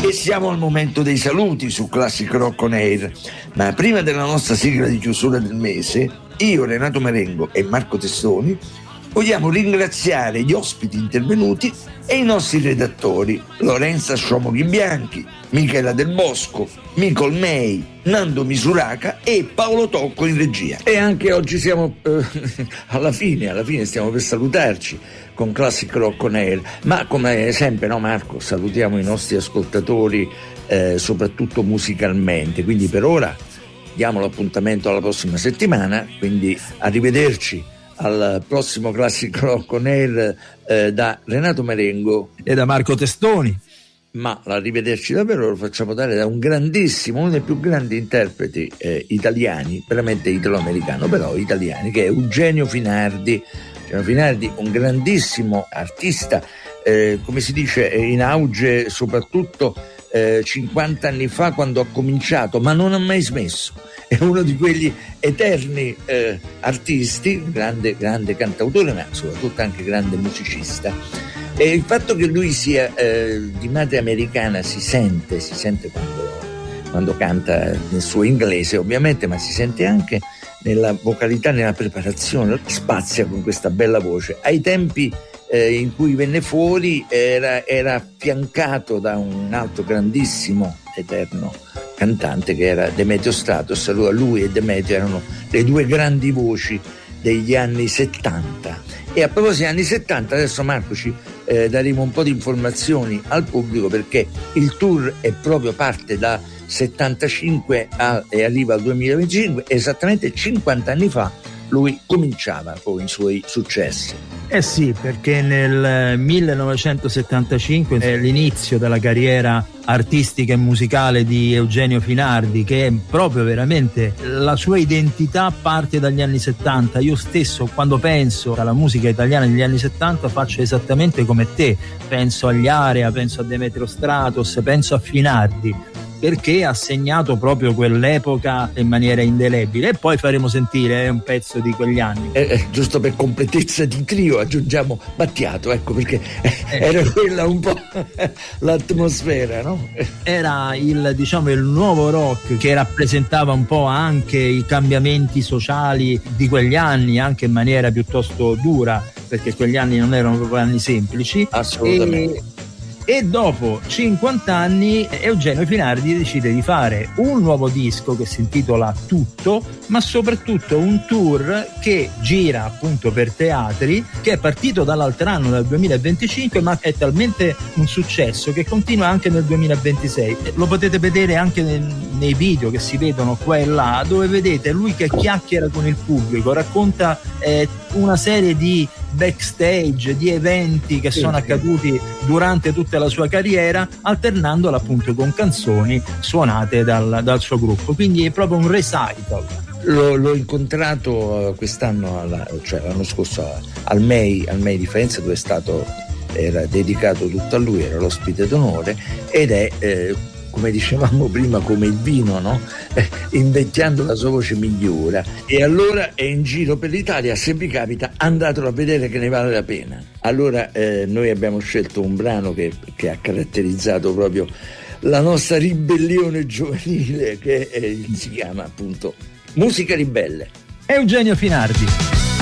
E siamo al momento dei saluti su Classic Rock On Air, ma prima della nostra sigla di chiusura del mese, io, Renato Marengo e Marco Testoni vogliamo ringraziare gli ospiti intervenuti e i nostri redattori Lorenza Sciomoghi Bianchi, Michela Del Bosco, Micol May, Nando Misuraca e Paolo Tocco in regia. E anche oggi siamo alla fine stiamo per salutarci con Classic Rock On Air, ma come sempre, no Marco, salutiamo i nostri ascoltatori soprattutto musicalmente, quindi per ora diamo l'appuntamento alla prossima settimana, quindi arrivederci al prossimo Classic Rock On Air da Renato Marengo e da Marco Testoni. Ma l'arrivederci davvero lo facciamo dare da un grandissimo, uno dei più grandi interpreti italiani, veramente italo-americano, però italiani, che è Eugenio Finardi. Eugenio Finardi, un grandissimo artista, come si dice, in auge soprattutto 50 anni fa quando ha cominciato, ma non ha mai smesso. È uno di quegli eterni artisti, grande cantautore, ma soprattutto anche grande musicista. E il fatto che lui sia di madre americana si sente quando canta nel suo inglese, ovviamente, ma si sente anche nella vocalità, nella preparazione, spazia con questa bella voce. Ai tempi in cui venne fuori era affiancato da un altro grandissimo, eterno cantante che era Demetrio Stratos. Allora lui e Demetrio erano le due grandi voci degli anni 70. E a proposito degli anni 70, adesso Marco ci daremo un po' di informazioni al pubblico, perché il tour è proprio parte da 75 e arriva al 2025, esattamente 50 anni fa lui cominciava con i suoi successi. Eh sì, perché nel 1975 è l'inizio della carriera artistica e musicale di Eugenio Finardi, che è proprio veramente la sua identità parte dagli anni 70. Io stesso, quando penso alla musica italiana degli anni 70, faccio esattamente come te, penso agli Area, penso a Demetrio Stratos, penso a Finardi, perché ha segnato proprio quell'epoca in maniera indelebile. E poi faremo sentire un pezzo di quegli anni. Giusto per completezza di trio aggiungiamo Battiato, ecco, perché era quella un po' l'atmosfera, no? Era il nuovo rock che rappresentava un po' anche i cambiamenti sociali di quegli anni, anche in maniera piuttosto dura, perché quegli anni non erano proprio anni semplici. Assolutamente. E dopo 50 anni Eugenio Finardi decide di fare un nuovo disco che si intitola Tutto, ma soprattutto un tour che gira appunto per teatri, che è partito dall'altro anno, dal 2025, ma è talmente un successo che continua anche nel 2026. Lo potete vedere anche nei video che si vedono qua e là, dove vedete lui che chiacchiera con il pubblico, racconta una serie di backstage, di eventi che sono accaduti durante tutta la sua carriera, alternandola appunto con canzoni suonate dal suo gruppo. Quindi è proprio un recital. L'ho incontrato quest'anno, l'anno scorso al MEI di Faenza, dove era dedicato tutto a lui, era l'ospite d'onore, ed è come dicevamo prima, come il vino, no? Invecchiando la sua voce migliora. E allora è in giro per l'Italia, se vi capita andatelo a vedere, che ne vale la pena. Allora noi abbiamo scelto un brano che ha caratterizzato proprio la nostra ribellione giovanile, che si chiama appunto Musica Ribelle. Eugenio Finardi.